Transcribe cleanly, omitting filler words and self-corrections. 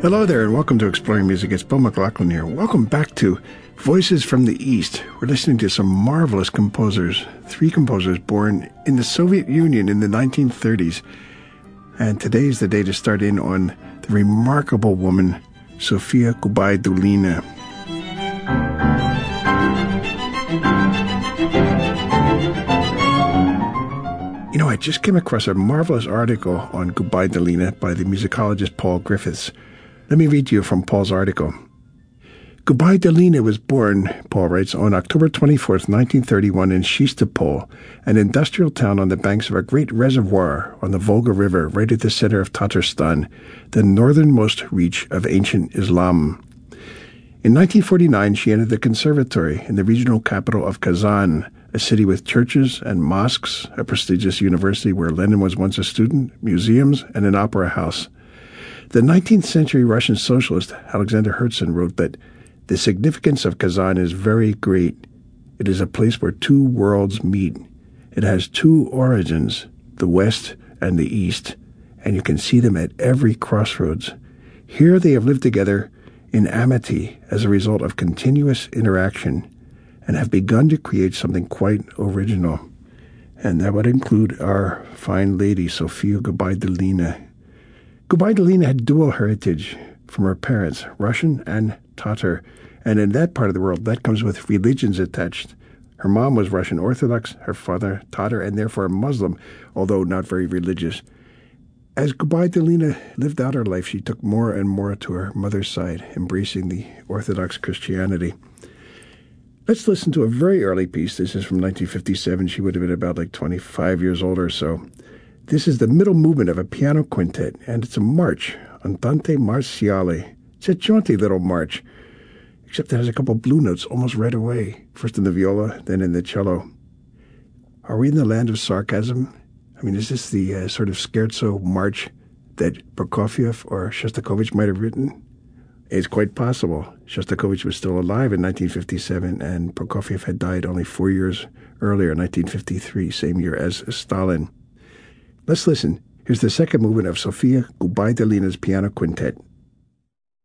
Hello there, and welcome to Exploring Music. It's Bill McLaughlin here. Welcome back to Voices from the East. We're listening to some marvelous composers, three composers born in the Soviet Union in the 1930s. And today is the day to start in on the remarkable woman, Sofia Gubaidulina. You know, I just came across a marvelous article on Gubaidulina by the musicologist Paul Griffiths. Let me read to you from Paul's article. Gubaidulina was born, Paul writes, on October 24th, 1931 in Chistopol, an industrial town on the banks of a great reservoir on the Volga River right at the center of Tatarstan, the northernmost reach of ancient Islam. In 1949, she entered the conservatory in the regional capital of Kazan, a city with churches and mosques, a prestigious university where Lenin was once a student, museums, and an opera house. The 19th century Russian socialist Alexander Herzen wrote that the significance of Kazan is very great. It is a place where two worlds meet. It has two origins, the West and the East, and you can see them at every crossroads. Here they have lived together in amity as a result of continuous interaction and have begun to create something quite original. And that would include our fine lady, Sofia Gubaidulina. Gubaidulina had dual heritage from her parents, Russian and Tatar, and in that part of the world, that comes with religions attached. Her mom was Russian Orthodox, her father Tatar, and therefore a Muslim, although not very religious. As Gubaidulina lived out her life, she took more and more to her mother's side, embracing the Orthodox Christianity. Let's listen to a very early piece. This is from 1957. She would have been about 25 years old or so. This is the middle movement of a piano quintet, and it's a march, Andante Marziale. It's a jaunty little march, except it has a couple blue notes almost right away, first in the viola, then in the cello. Are we in the land of sarcasm? I mean, is this the sort of scherzo march that Prokofiev or Shostakovich might have written? It's quite possible. Shostakovich was still alive in 1957, and Prokofiev had died only 4 years earlier, 1953, same year as Stalin. Let's listen. Here's the second movement of Sofia Gubaidulina's piano quintet.